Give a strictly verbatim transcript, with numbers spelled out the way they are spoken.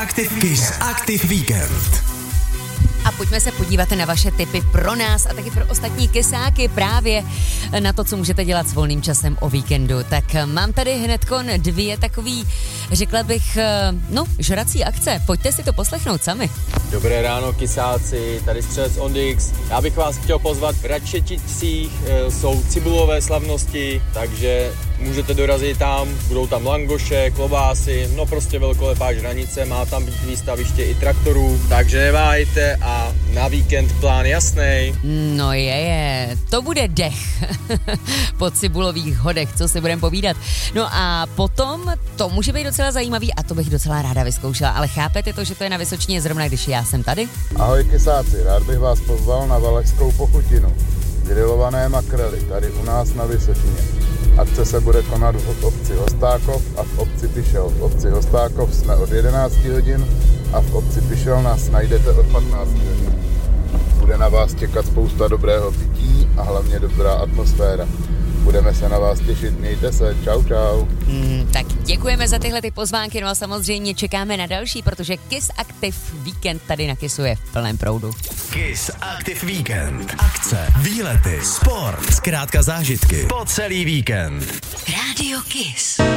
Active, Kiss Active Weekend. A pojďme se podívat na vaše tipy pro nás a taky pro ostatní kysáky právě na to, co můžete dělat s volným časem o víkendu. Tak mám tady hnedkon dvě takový, řekla bych, no, žrací akce. Pojďte si to poslechnout sami. Dobré ráno, kysáci, tady Střelec Ondix. Já bych vás chtěl pozvat v Račeticích, jsou cibulové slavnosti, takže můžete dorazit tam, budou tam langoše, klobásy, no prostě velkolepá žranice, má tam být výstaviště i traktorů, takže neváhejte a na víkend plán jasnej. No je, je, to bude dech po cibulových hodech, co si budeme povídat. No a potom to může být docela zajímavý a to bych docela ráda vyzkoušela, ale chápete to, že to je na Vysočině zrovna, když já jsem tady? Ahoj kysáci, rád bych vás pozval na Valašskou pochutinu. Grilované makrely tady u nás na Vysočině. Akce se bude konat v obci Hostákov a v obci Pišel. V obci Hostákov jsme od jedenácti hodin a v obci Pišel nás najdete od patnácti hodin. Bude na vás čekat spousta dobrého pití a hlavně dobrá atmosféra. Budeme se na vás těšit, mějte se, čau čau. Hmm, tak děkujeme za tyhle ty pozvánky, no a samozřejmě čekáme na další, protože Kiss Active Weekend tady na Kissu je v plném proudu. Kiss Active Weekend. Akce, výlety, sport, zkrátka zážitky po celý víkend. Rádio Kiss.